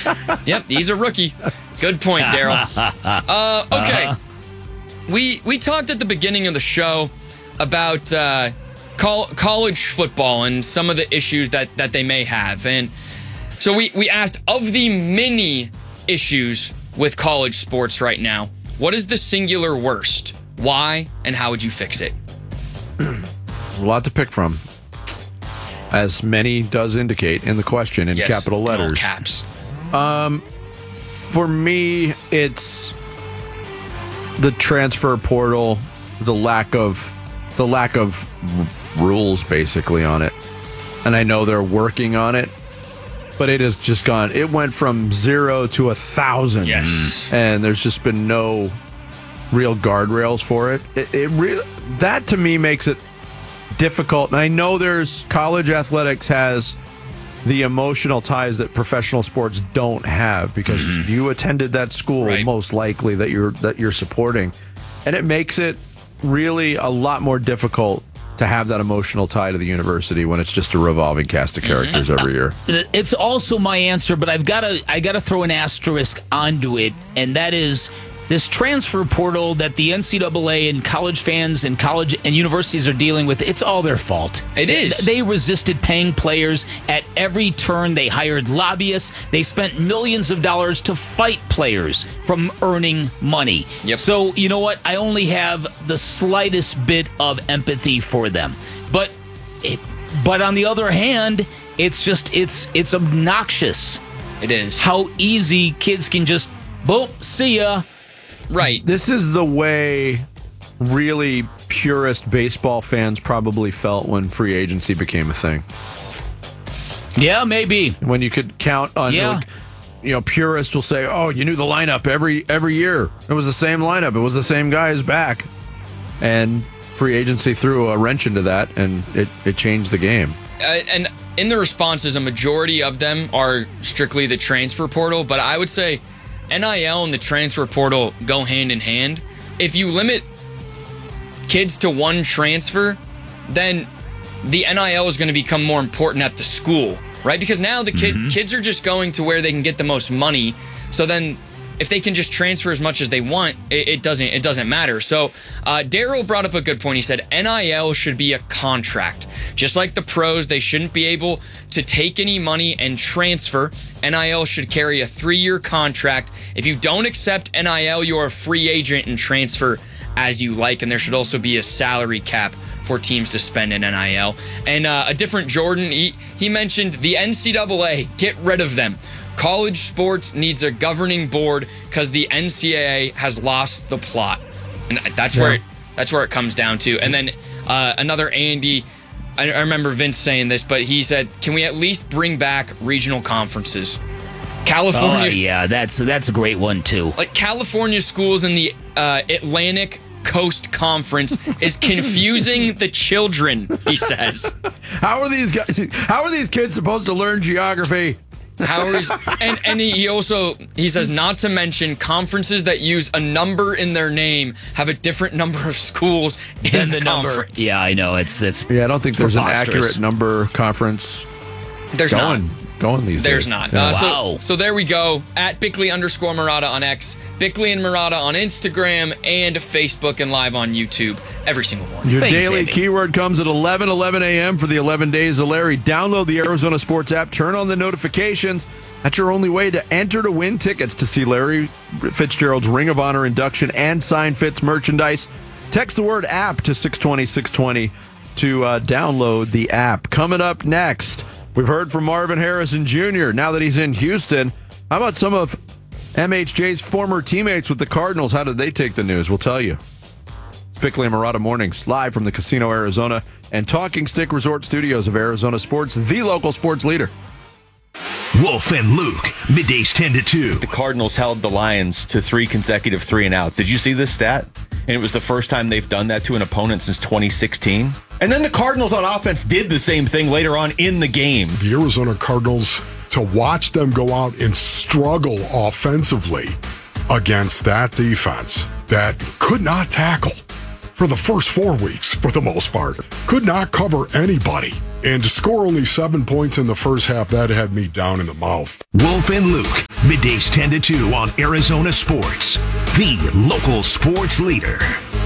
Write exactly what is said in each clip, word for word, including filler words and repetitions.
Yep, he's a rookie. Good point, Daryl. Uh, okay. We we talked at the beginning of the show about uh, col- college football and some of the issues that, that they may have. And so we, we asked, of the many issues with college sports right now, what is the singular worst? Why? And how would you fix it? A lot to pick from, as many does indicate in the question in Yes, capital in all letters. caps. For me, it's the transfer portal, the lack of the lack of r- rules basically on it. And I know they're working on it, but it has just gone. It went from zero to a thousand. Yes. And there's just been no real guardrails for it. It, it really, that to me makes it difficult. And I know there's college athletics has the emotional ties that professional sports don't have because mm-hmm. you attended that school right. most likely that you're that you're supporting, and it makes it really a lot more difficult to have that emotional tie to the university when it's just a revolving cast of characters every year. It's also my answer, but I've got to I got to throw an asterisk onto it, and that is this transfer portal that the N C double A and college fans and college and universities are dealing with. It's all their fault. It is. They resisted paying players at every turn. They hired lobbyists. They spent millions of dollars to fight players from earning money. Yep. So, you know what? I only have the slightest bit of empathy for them. But it, but on the other hand, it's just it's it's obnoxious. It is. How easy kids can just boom, see ya. Right. This is the way really purist baseball fans probably felt when free agency became a thing. Yeah, maybe. When you could count on, yeah. like, you know, purists will say, "Oh, you knew the lineup every every year. It was the same lineup. It was the same guys back." And free agency threw a wrench into that, and it, it changed the game. Uh, and in the responses, a majority of them are strictly the transfer portal, but I would say N I L and the transfer portal go hand in hand. If you limit kids to one transfer, then the N I L is going to become more important at the school, right? Because now the kid, mm-hmm. kids are just going to where they can get the most money. So then if they can just transfer as much as they want, it, it doesn't it doesn't matter. So uh, Daryl brought up a good point. He said N I L should be a contract. Just like the pros, they shouldn't be able to take any money and transfer. N I L should carry a three-year contract. If you don't accept N I L, you're a free agent and transfer as you like. And there should also be a salary cap for teams to spend in N I L. And uh, a different Jordan, he, he mentioned the N C double A. Get rid of them. College sports needs a governing board because the N C double A has lost the plot, and that's yeah. where it, that's where it comes down to. And then uh, another Andy, I, I remember Vince saying this, but he said, "Can we at least bring back regional conferences?" California, oh, yeah, that's that's a great one too. Like California schools in the uh, Atlantic Coast Conference is confusing the children. He says, "How are these guys? How are these kids supposed to learn geography?" How is and and he also he says not to mention conferences that use a number in their name have a different number of schools in the, the conference. Number. Yeah, I know it's it's yeah. I don't think there's an accurate number conference. There's going, not going these there's days. not. Yeah. Uh, so, wow. So there we go. At Bickley underscore Murata on X, Bickley and Murata on Instagram and Facebook and live on YouTube every single morning. Your Thanks, daily Sammy. keyword comes at eleven eleven a.m. for the eleven days of Larry. Download the Arizona Sports app, turn on the notifications. That's your only way to enter to win tickets to see Larry Fitzgerald's Ring of Honor induction and sign Fitz merchandise. Text the word app to six twenty six twenty to uh, download the app. Coming up next, we've heard from Marvin Harrison Junior Now that he's in Houston, how about some of M H J's former teammates with the Cardinals? How did they take the news? We'll tell you. It's Bickley and Murata Mornings, live from the Casino Arizona and Talking Stick Resort Studios of Arizona Sports, the local sports leader. Wolf and Luke, middays ten to two. The Cardinals held the Lions to three consecutive three and outs. Did you see this stat? And it was the first time they've done that to an opponent since twenty sixteen. And then the Cardinals on offense did the same thing later on in the game. The Arizona Cardinals, to watch them go out and struggle offensively against that defense that could not tackle for the first four weeks for the most part, could not cover anybody. And to score only seven points in the first half, that had me down in the mouth. Wolf and Luke, Middays ten to two on Arizona Sports, the local sports leader.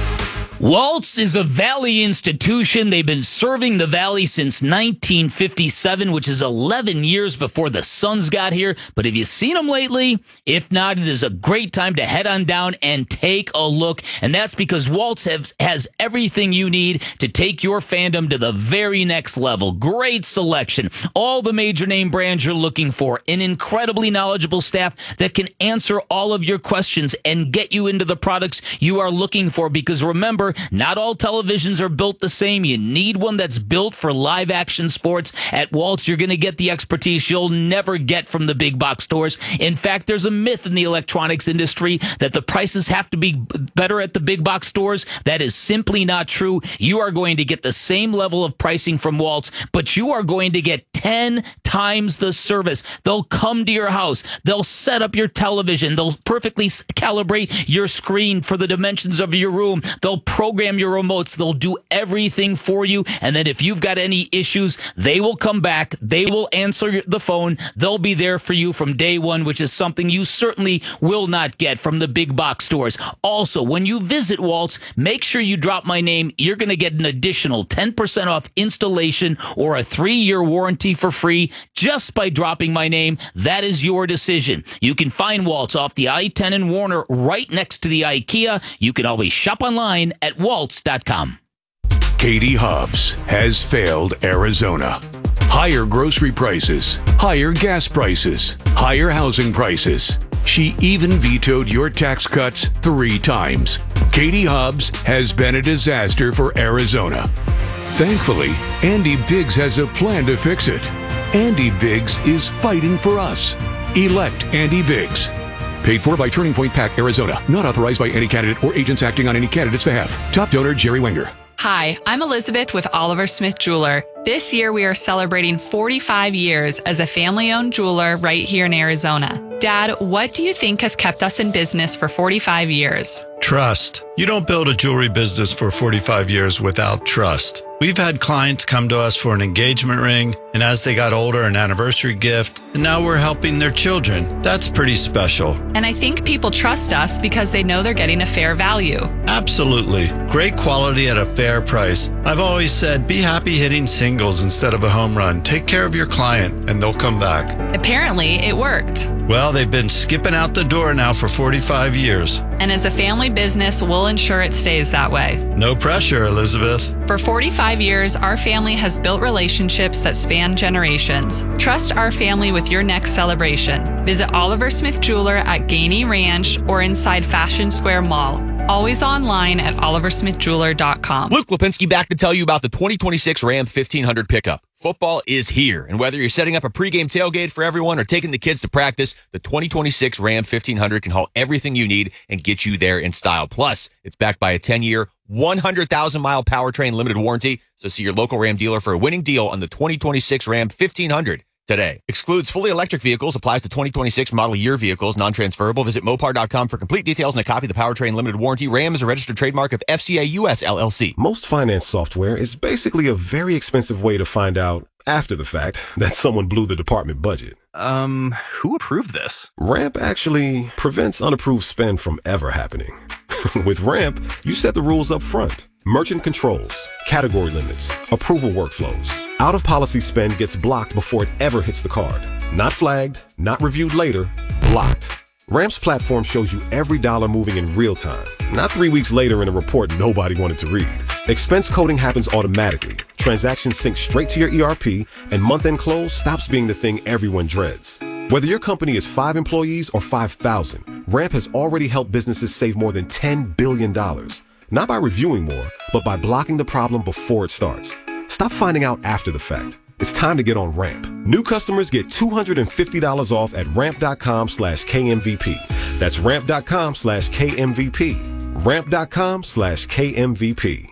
Waltz is a Valley institution. They've been serving the Valley since nineteen fifty-seven, which is eleven years before the Suns got here. But have you seen them lately? If not, it is a great time to head on down and take a look. And that's because Waltz has, has everything you need to take your fandom to the very next level. Great selection. All the major name brands you're looking for. An incredibly knowledgeable staff that can answer all of your questions and get you into the products you are looking for. Because remember, not all televisions are built the same. You need one that's built for live action sports. At Waltz, you're going to get the expertise you'll never get from the big box stores. In fact, there's a myth in the electronics industry that the prices have to be better at the big box stores. That is simply not true. You are going to get the same level of pricing from Waltz, but you are going to get ten times the service. They'll come to your house. They'll set up your television. They'll perfectly calibrate your screen for the dimensions of your room. They'll program your remotes. They'll do everything for you. And then if you've got any issues, they will come back. They will answer the phone. They'll be there for you from day one, which is something you certainly will not get from the big box stores. Also, when you visit Waltz, make sure you drop my name. You're going to get an additional ten percent off installation or a three-year warranty for free just by dropping my name. That is your decision. You can find Waltz off the I ten in Warner right next to the IKEA. You can always shop online at waltz dot com. Katie Hobbs has failed Arizona. Higher grocery prices, higher gas prices, higher housing prices. She even vetoed your tax cuts three times. Katie Hobbs has been a disaster for Arizona. Thankfully, Andy Biggs has a plan to fix it. Andy Biggs is fighting for us. Elect Andy Biggs. Paid for by Turning Point PAC, Arizona. Not authorized by any candidate or agents acting on any candidate's behalf. Top donor, Jerry Wenger. Hi, I'm Elizabeth with Oliver Smith Jeweler. This year we are celebrating forty-five years as a family-owned jeweler right here in Arizona. Dad, what do you think has kept us in business for forty-five years? Trust. You don't build a jewelry business for forty-five years without trust. We've had clients come to us for an engagement ring, and as they got older, an anniversary gift, and now we're helping their children. That's pretty special. And I think people trust us because they know they're getting a fair value. Absolutely. Great quality at a fair price. I've always said, be happy hitting singles instead of a home run. Take care of your client, and they'll come back. Apparently, it worked. Well, they've been skipping out the door now for forty-five years. And as a family business, we'll ensure it stays that way. No pressure, Elizabeth. For forty-five years, our family has built relationships that span generations. Trust our family with your next celebration. Visit Oliver Smith Jeweler at Gainey Ranch or inside Fashion Square Mall. Always online at oliver smith jeweler dot com. Luke Lipinski back to tell you about the twenty twenty-six Ram fifteen hundred pickup. Football is here, and whether you're setting up a pregame tailgate for everyone or taking the kids to practice, the twenty twenty-six Ram fifteen hundred can haul everything you need and get you there in style. Plus, it's backed by a ten-year, one hundred thousand mile powertrain limited warranty, so see your local Ram dealer for a winning deal on the twenty twenty-six Ram fifteen hundred. Today. Excludes fully electric vehicles, applies to twenty twenty-six model year vehicles, non-transferable. Visit mopar dot com for complete details and a copy of the powertrain limited warranty. Ram is a registered trademark of F C A U S L L C. Most finance software is basically a very expensive way to find out after the fact that someone blew the department budget. Um, who approved this? Ramp actually prevents unapproved spend from ever happening. With Ramp, you set the rules up front. Merchant controls, category limits, approval workflows. Out-of-policy spend gets blocked before it ever hits the card. Not flagged, not reviewed later, blocked. Ramp's platform shows you every dollar moving in real time, not three weeks later in a report nobody wanted to read. Expense coding happens automatically. Transactions sync straight to your E R P, and month-end close stops being the thing everyone dreads. Whether your company is five employees or five thousand, Ramp has already helped businesses save more than ten billion dollars. Not by reviewing more, but by blocking the problem before it starts. Stop finding out after the fact. It's time to get on Ramp. New customers get two hundred fifty dollars off at ramp dot com slash K M V P. That's ramp dot com slash K M V P. ramp dot com slash K M V P.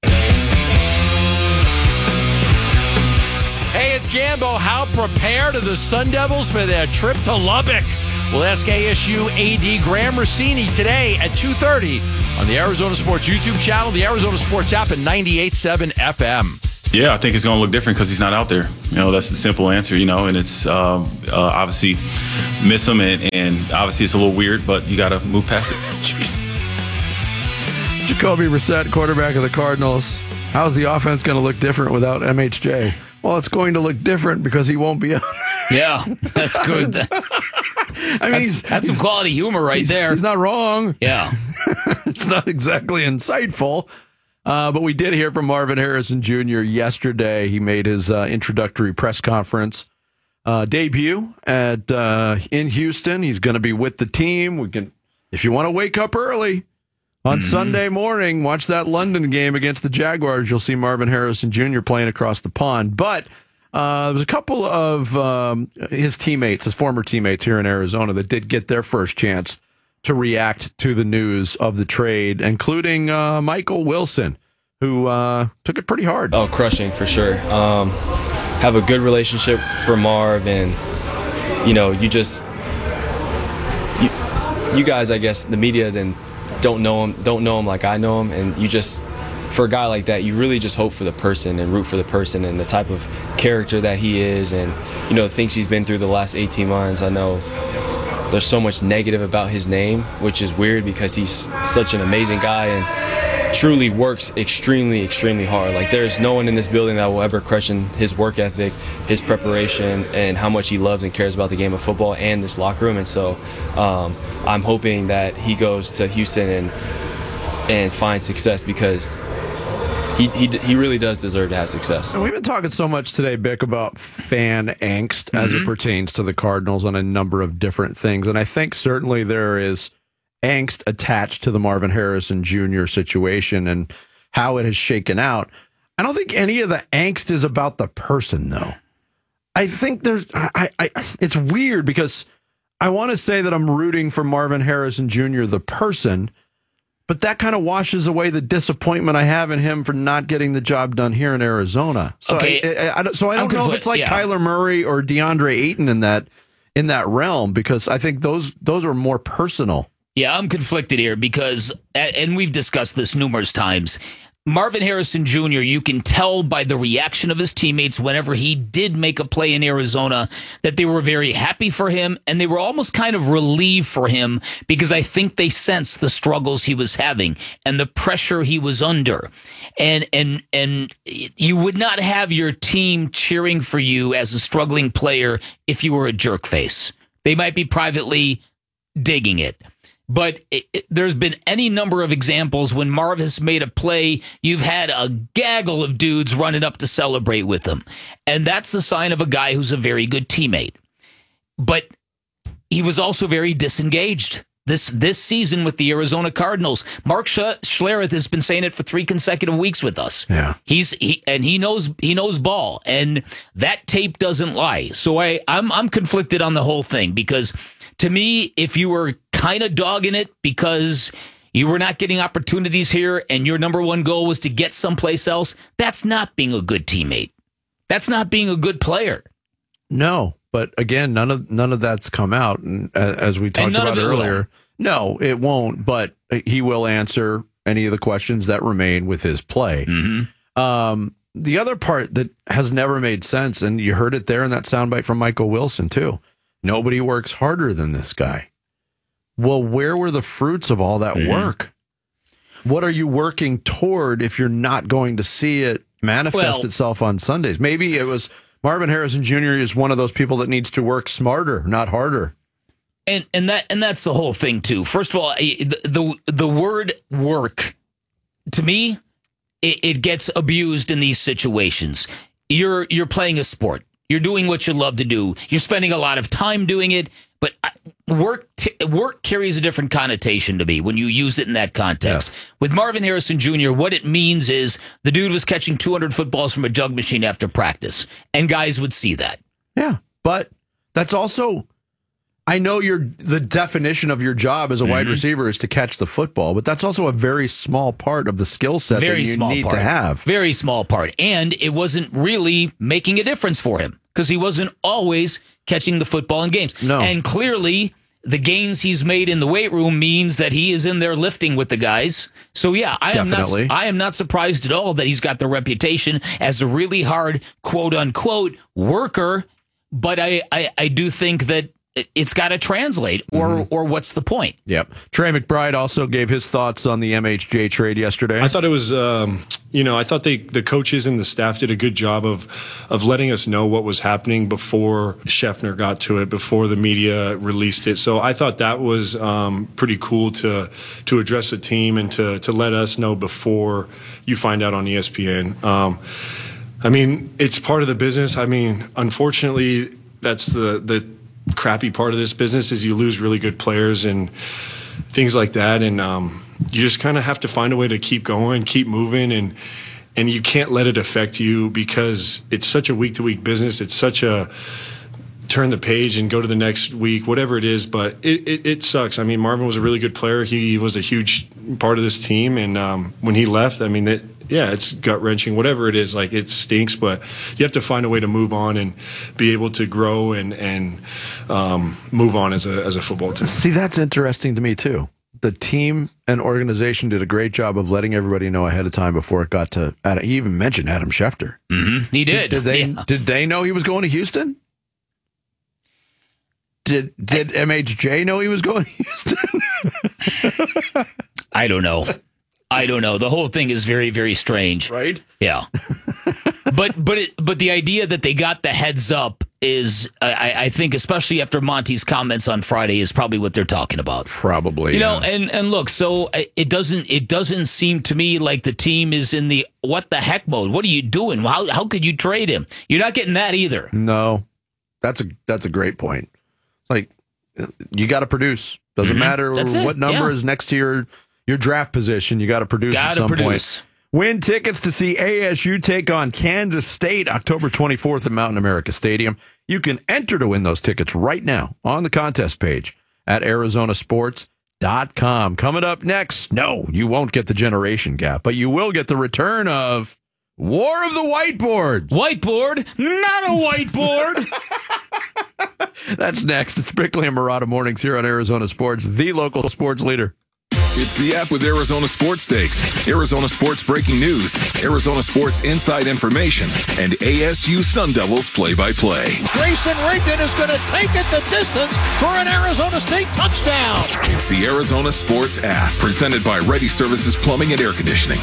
Hey, it's Gambo. How prepared are the Sun Devils for their trip to Lubbock? We'll ask A S U A D Graham Rossini today at two thirty on the Arizona Sports YouTube channel, the Arizona Sports app, and ninety-eight point seven F M. Yeah, I think it's going to look different because he's not out there. You know, that's the simple answer, you know, and it's um, uh, obviously miss him, and, and obviously it's a little weird, but you got to move past it. Jacoby Brissett, quarterback of the Cardinals. How's the offense going to look different without M H J? Well, it's going to look different because he won't be out. Yeah, that's good. I mean, that's, he's, that's he's, some quality humor right he's, there. He's not wrong. Yeah. It's not exactly insightful. Uh, but we did hear from Marvin Harrison Junior yesterday. He made his uh, introductory press conference uh, debut at uh, in Houston. He's going to be with the team. We can, if you want to wake up early on mm-hmm. Sunday morning, watch that London game against the Jaguars. You'll see Marvin Harrison Junior playing across the pond. But uh, there was a couple of um, his teammates, his former teammates here in Arizona, that did get their first chance to react to the news of the trade, including uh, Michael Wilson, who uh, took it pretty hard. Oh, crushing for sure. Um, have a good relationship for Marv, and you know, you just you, you guys, I guess, the media then don't know him, don't know him like I know him, and you just, for a guy like that, you really just hope for the person and root for the person and the type of character that he is, and you know, the things he's been through the last eighteen months. I know there's so much negative about his name, which is weird because he's such an amazing guy and truly works extremely, extremely hard. Like, there's no one in this building that will ever question his work ethic, his preparation, and how much he loves and cares about the game of football and this locker room. And so um, I'm hoping that he goes to Houston and and finds success, because He, he he really does deserve to have success. And we've been talking so much today, Bick, about fan angst as Mm-hmm. it pertains to the Cardinals on a number of different things. And I think certainly there is angst attached to the Marvin Harrison Junior situation and how it has shaken out. I don't think any of the angst is about the person, though. I think there's, I, I it's weird because I want to say that I'm rooting for Marvin Harrison Junior, the person, but that kind of washes away the disappointment I have in him for not getting the job done here in Arizona. So Okay. I, I, I, so I don't I'm know confl- if it's like yeah. Kyler Murray or DeAndre Ayton in that in that realm, because I think those those are more personal. Yeah, I'm conflicted here because, and we've discussed this numerous times, Marvin Harrison Junior, you can tell by the reaction of his teammates whenever he did make a play in Arizona that they were very happy for him, and they were almost kind of relieved for him because I think they sensed the struggles he was having and the pressure he was under. And and and you would not have your team cheering for you as a struggling player if you were a jerk face. They might be privately digging it. But it, it, there's been any number of examples when Marv has made a play, you've had a gaggle of dudes running up to celebrate with him. And that's the sign of a guy who's a very good teammate. But he was also very disengaged this this season with the Arizona Cardinals. Mark Sch- Schlereth has been saying it for three consecutive weeks with us. Yeah. He's he and he knows he knows ball, and that tape doesn't lie. So I I'm I'm conflicted on the whole thing, because to me, if you were kind of dogging it because you were not getting opportunities here and your number one goal was to get someplace else, that's not being a good teammate. That's not being a good player. No, but again, none of none of that's come out, and uh, as we talked about earlier, will. no, it won't. But he will answer any of the questions that remain with his play. Mm-hmm. Um, the other part that has never made sense, and you heard it there in that soundbite from Michael Wilson too. Nobody works harder than this guy. Well, where were the fruits of all that Mm-hmm. work? What are you working toward if you're not going to see it manifest Well- itself on Sundays? Maybe it was Marvin Harrison Junior is one of those people that needs to work smarter, not harder. And and that and that's the whole thing too. First of all, the the, the word work, to me, it, it gets abused in these situations. You're you're playing a sport. You're doing what you love to do. You're spending a lot of time doing it, but work t- work carries a different connotation to me when you use it in that context. Yes. With Marvin Harrison Junior, what it means is the dude was catching two hundred footballs from a jug machine after practice, and guys would see that. Yeah, but that's also, I know your the definition of your job as a wide Mhm. receiver is to catch the football, but that's also a very small part of the skill set Very that you small need part. to have. Very small part. And it wasn't really making a difference for him because he wasn't always catching the football in games. No. And clearly, the gains he's made in the weight room means that he is in there lifting with the guys. So yeah, I Definitely. am not I am not surprised at all that he's got the reputation as a really hard quote unquote worker, but I I, I do think that it's got to translate, or mm-hmm. or what's the point? Yep. Trey McBride also gave his thoughts on the M H J trade yesterday. I thought it was, um, you know, I thought they, the coaches and the staff did a good job of of letting us know what was happening before Scheffner got to it, before the media released it. So I thought that was um, pretty cool to to address the team and to to let us know before you find out on E S P N. Um, I mean, it's part of the business. I mean, unfortunately, that's the the crappy part of this business is you lose really good players and things like that, and um, you just kind of have to find a way to keep going, keep moving, and and you can't let it affect you because it's such a week-to-week business. It's such a turn the page and go to the next week, whatever it is, but it, it, it sucks. I mean, Marvin was a really good player. He was a huge part of this team, and um, when he left, I mean, it, yeah, it's gut-wrenching, whatever it is, like it stinks, but you have to find a way to move on and be able to grow and and um, move on as a as a football team. See, that's interesting to me too. The team and organization did a great job of letting everybody know ahead of time before it got to Adam. He even mentioned Adam Schefter. Mm-hmm. He did. Did, did they yeah. did they know he was going to Houston? Did did M H J know he was going to Houston? I don't know. I don't know. The whole thing is very, very strange. Right? Yeah. but but it, but the idea that they got the heads up is, I, I think, especially after Monty's comments on Friday, is probably what they're talking about. Probably. You yeah. know, and, and look, so it doesn't it doesn't seem to me like the team is in the what the heck mode. What are you doing? How how could you trade him? You're not getting that either. No. That's a that's a great point. Like, you got to produce. Doesn't mm-hmm. matter That's what it. number Yeah. is next to your your draft position. You got to produce Gotta at some produce. point. Win tickets to see A S U take on Kansas State October twenty-fourth at Mountain America Stadium. You can enter to win those tickets right now on the contest page at Arizona Sports dot com. Coming up next, no, you won't get the generation gap, but you will get the return of War of the Whiteboards. Whiteboard? Not a whiteboard. That's next. It's Bickley and Murata Mornings here on Arizona Sports, the local sports leader. It's the app with Arizona Sports Stakes, Arizona Sports breaking news, Arizona Sports inside information, and A S U Sun Devils play-by-play. Grayson Rigdon is going to take it the distance for an Arizona State touchdown. It's the Arizona Sports app, presented by Ready Services Plumbing and Air Conditioning.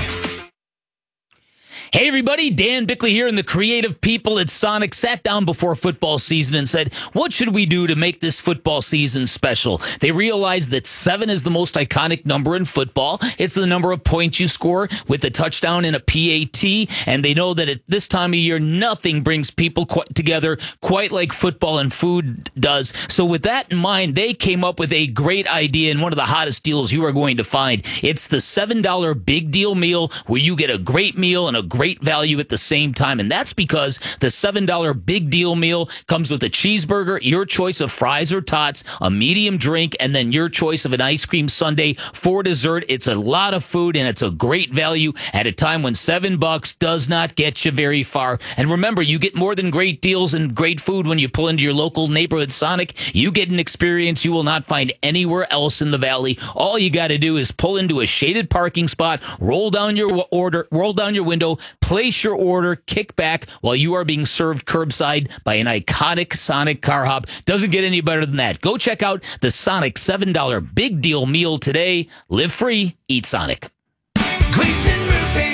Hey everybody, Dan Bickley here, and the creative people at Sonic sat down before football season and said, what should we do to make this football season special? They realized that seven is the most iconic number in football. It's the number of points you score with a touchdown and a P A T, and they know that at this time of year, nothing brings people quite together quite like football and food does. So with that in mind, they came up with a great idea and one of the hottest deals you are going to find. It's the seven dollar Big Deal Meal, where you get a great meal and a great value at the same time, and that's because the seven dollar Big Deal Meal comes with a cheeseburger, your choice of fries or tots, a medium drink, and then your choice of an ice cream sundae for dessert. It's a lot of food, and it's a great value at a time when seven bucks does not get you very far. And remember, you get more than great deals and great food when you pull into your local neighborhood Sonic. You get an experience you will not find anywhere else in the valley. All you got to do is pull into a shaded parking spot, roll down your order, roll down your window, place your order, kick back while you are being served curbside by an iconic Sonic car hop. Doesn't get any better than that. Go check out the Sonic seven dollar Big Deal Meal today. Live free, eat Sonic. Gleason Roofing.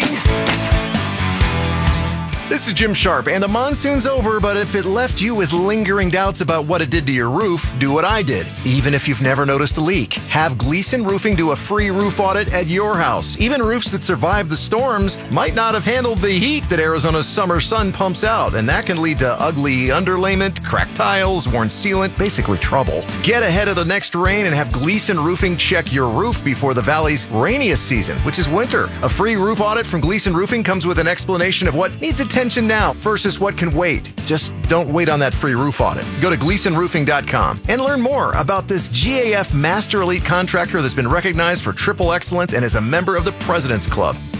This is Jim Sharp, and the monsoon's over, but if it left you with lingering doubts about what it did to your roof, do what I did. Even if you've never noticed a leak, have Gleason Roofing do a free roof audit at your house. Even roofs that survived the storms might not have handled the heat that Arizona's summer sun pumps out, and that can lead to ugly underlayment, cracked tiles, worn sealant, basically trouble. Get ahead of the next rain and have Gleason Roofing check your roof before the valley's rainiest season, which is winter. A free roof audit from Gleason Roofing comes with an explanation of what needs attention now versus what can wait. Just don't wait on that free roof audit. Go to Gleason Roofing dot com and learn more about this G A F Master Elite contractor that's been recognized for triple excellence and is a member of the President's Club.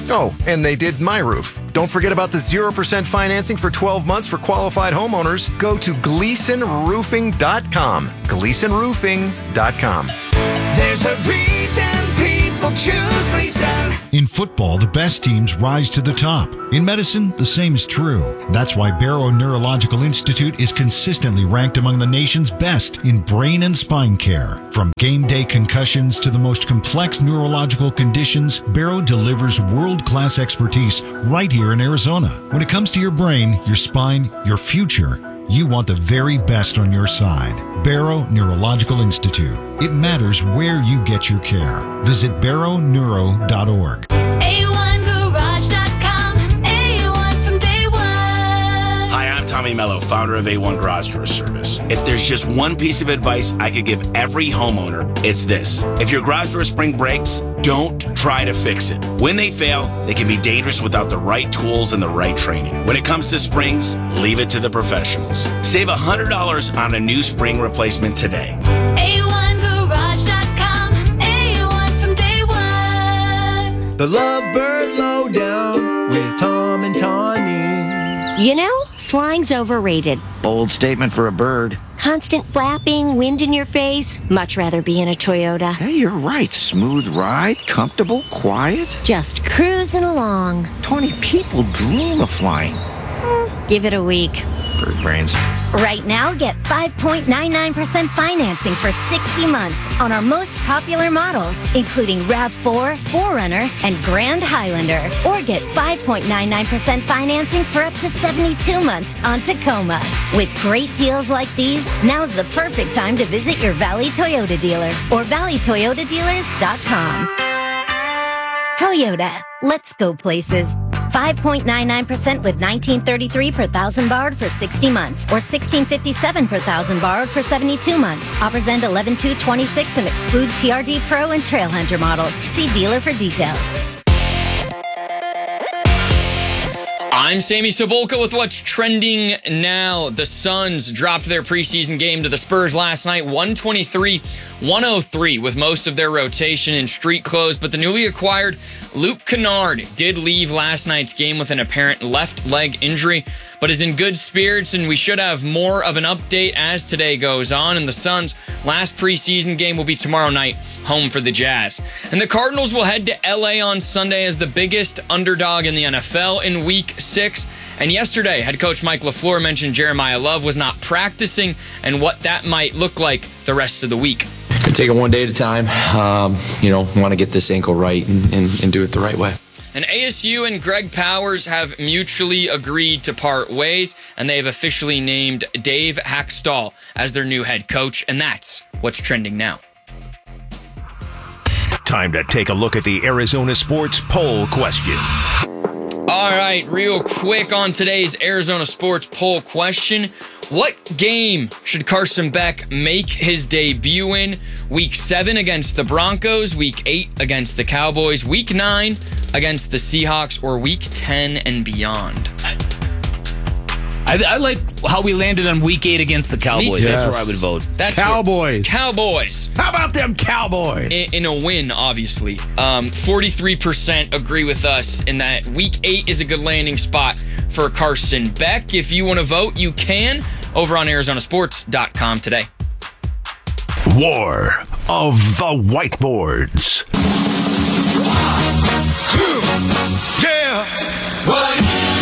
Oh, and they did my roof. Don't forget about the zero percent financing for twelve months for qualified homeowners. Go to Gleason Roofing dot com. Gleason Roofing dot com. There's a reason people choose Gleason. In football, the best teams rise to the top. In medicine, the same is true. That's why Barrow Neurological Institute is consistently ranked among the nation's best in brain and spine care. From game day concussions to the most complex neurological conditions, Barrow delivers world-class expertise right here in Arizona. When it comes to your brain, your spine, your future, you want the very best on your side. Barrow Neurological Institute. It matters where you get your care. Visit barrow neuro dot org. A one garage dot com. A one from day one. Hi, I'm Tommy Mello, founder of A one Garage Door Service. If there's just one piece of advice I could give every homeowner, it's this. If your garage door spring breaks, don't try to fix it. When they fail, they can be dangerous without the right tools and the right training. When it comes to springs, leave it to the professionals. Save one hundred dollars on a new spring replacement today. A one garage dot com. A one from day one. The Lovebird Lowdown with Tom and Tawny. You know, flying's overrated. Bold statement for a bird. Constant flapping, wind in your face. Much rather be in a Toyota. Hey, you're right. Smooth ride, comfortable, quiet. Just cruising along. Twenty people dream of flying. Give it a week. Bird brains. Right now, get five point nine nine percent financing for sixty months on our most popular models, including RAV four, four runner, and Grand Highlander. Or get five point nine nine percent financing for up to seventy-two months on Tacoma. With great deals like these, now's the perfect time to visit your Valley Toyota dealer or valley toyota dealers dot com. Toyota, let's go places. five point nine nine percent with nineteen thirty-three per thousand borrowed for sixty months or sixteen fifty-seven per thousand borrowed for seventy-two months. Offers end eleven two twenty-six and exclude T R D Pro and Trailhunter models. See dealer for details. I'm Sammy Sobolka with what's trending now. The Suns dropped their preseason game to the Spurs last night, one twenty-three one oh three, with most of their rotation in street clothes. But the newly acquired Luke Kennard did leave last night's game with an apparent left leg injury, but is in good spirits, and we should have more of an update as today goes on. And the Suns' last preseason game will be tomorrow night, home for the Jazz. And the Cardinals will head to L A on Sunday as the biggest underdog in the N F L in week six. And yesterday, head coach Mike LaFleur mentioned Jeremiah Love was not practicing and what that might look like the rest of the week. Take it one day at a time. Um, you know, want to get this ankle right and, and, and do it the right way. And A S U and Greg Powers have mutually agreed to part ways, and they have officially named Dave Hackstall as their new head coach, and that's what's trending now. Time to take a look at the Arizona Sports Poll question. All right, real quick on today's Arizona Sports Poll question. What game should Carson Beck make his debut in? Week seven against the Broncos, week eight against the Cowboys, week nine against the Seahawks, or week ten and beyond? I, I like how we landed on week eight against the Cowboys. too. That's where I would vote. That's Cowboys. Where, Cowboys. How about them Cowboys? In, in a win, obviously. Um, forty-three percent agree with us in that week eight is a good landing spot for Carson Beck. If you want to vote, you can over on arizona sports dot com today. War of the Whiteboards. Yeah. What?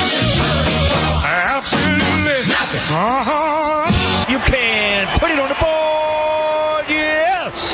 Absolutely nothing. Uh-huh. You can put it on the board. Yes.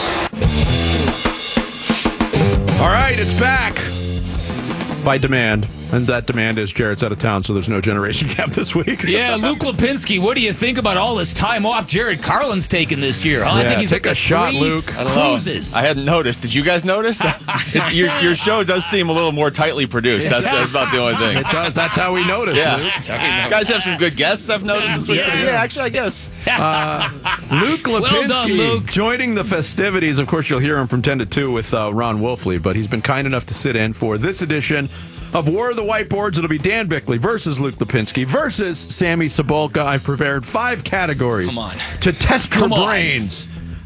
All right, it's back by demand. And that demand is Jarrett's out of town, so there's no generation gap this week. Yeah, Luke Lipinski, what do you think about all this time off Jared Carlin's taken this year? Huh? I Yeah, think he's take up a to shot, three Luke. I don't know. cruises. I hadn't noticed. Did you guys notice? It- your, your show does seem a little more tightly produced. That's, that's about the only thing. It does. That's how we notice, Yeah. Luke. You guys have some good guests I've noticed this week. Yeah. Yeah, actually, I guess. Uh, Luke Lipinski Well done, Luke. joining the festivities. Of course, you'll hear him from ten to two with uh, Ron Wolfley, but he's been kind enough to sit in for this edition of War of the Whiteboards. It'll be Dan Bickley versus Luke Lipinski versus Sammy Sobolka. I've prepared five categories Come on. to test Come your on. brains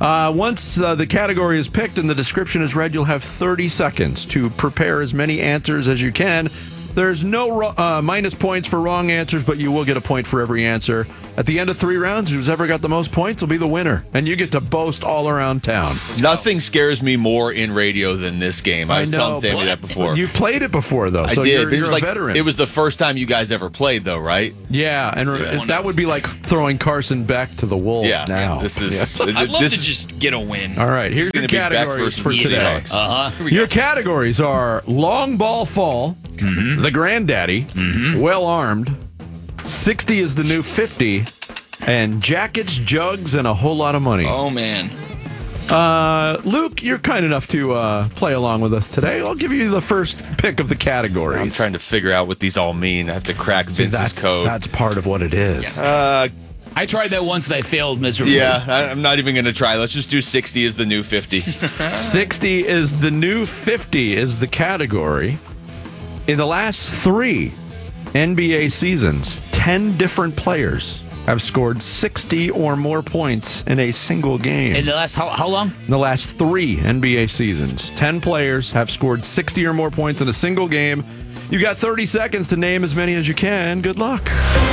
Uh, once uh, the category is picked and the description is read, you'll have thirty seconds to prepare as many answers as you can. There's no ro- uh, minus points for wrong answers, but you will get a point for every answer. At the end of three rounds, who's ever got the most points will be the winner, and you get to boast all around town. Nothing scares me more in radio than this game. I, I was know, telling Sammy but that before. You played it before, though, so I did. you're, but it you're was a like veteran. it was the first time you guys ever played, though, right? Yeah, and So, re- yeah. that would be like throwing Carson Beck to the Wolves Yeah, now. this is- Yeah. I'd love This to is- just get a win. All right, here's your gonna be Beck categories versus for the today. Seahawks. Uh-huh. Your categories are long ball fall, Mm-hmm. the granddaddy, well armed, sixty is the new fifty, and jackets, jugs, and a whole lot of money. Oh, man. Uh, Luke, you're kind enough to uh, play along with us today. I'll give you the first pick of the categories. I'm trying to figure out what these all mean. I have to crack See, Vince's that's, code. That's part of what it is. Uh, I tried that once and I failed miserably. yeah, I, I'm not even going to try. Let's just do sixty as the new fifty. sixty is the new fifty is the category. In the last three N B A seasons, ten different players have scored sixty or more points in a single game. In the last, how, how long? In the last three N B A seasons, ten players have scored sixty or more points in a single game. You got thirty seconds to name as many as you can. Good luck.